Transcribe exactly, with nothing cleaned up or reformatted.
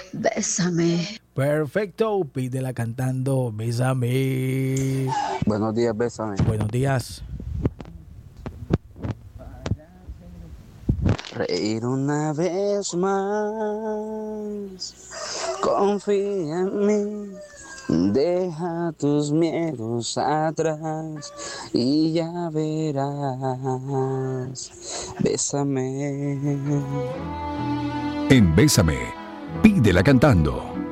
Bésame. Perfecto, pídela cantando Bésame. Buenos días, Bésame. Buenos días. Reír una vez más, confía en mí, deja tus miedos atrás y ya verás. Bésame. En Bésame, pídela cantando.